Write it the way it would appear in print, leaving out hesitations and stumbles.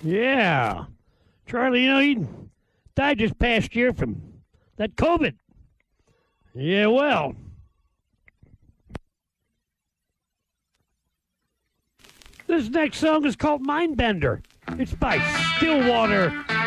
Yeah. Charlie, he died just past year from that COVID. Yeah, well. This next song is called Mindbender. It's by Stillwater